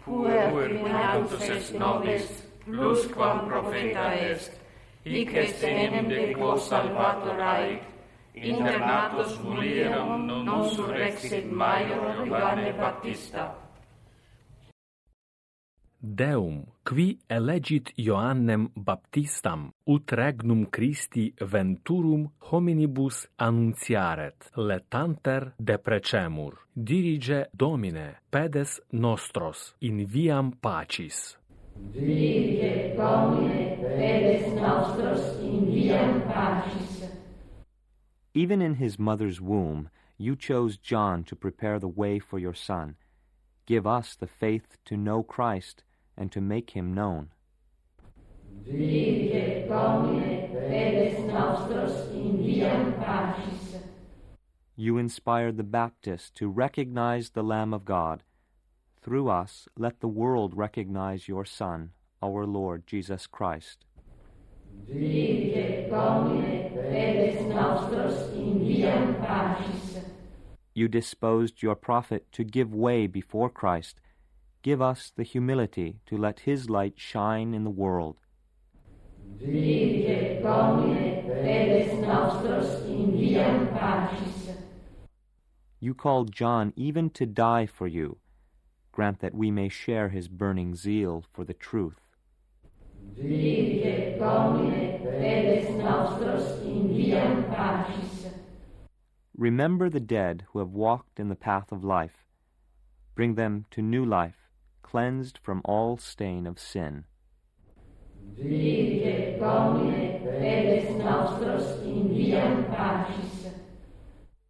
puer cognatus est nobis, plusquam profeta est, hic est enim de quo salvator ait, internatus mulierum non surrexit maior Ioanne Baptista. Deum, qui elegit Ioannem Baptistam, ut regnum Christi venturum hominibus annunciaret, letanter deprecemur, dirige Domine, pedes nostros, in viam pacis. Dirige Domine, pedes nostros, in viam pacis. Even in his mother's womb, you chose John to prepare the way for your Son. Give us the faith to know Christ and to make him known. Dirige Domine, pedes nostros, in viam pacis. You inspired the Baptist to recognize the Lamb of God. Through us, let the world recognize your Son, our Lord Jesus Christ. Dirige Domine, pedes nostros, in viam pacis. You disposed your prophet to give way before Christ. Give us the humility to let his light shine in the world. Dirige Domine, pedes nostros, in viam pacis. You called John even to die for you. Grant that we may share his burning zeal for the truth. Dirige Domine, pedes nostros, in viam pacis. Remember the dead who have walked in the path of life. Bring them to new life, cleansed from all stain of sin. Dirige Domine, pedes nostros, in viam pacis.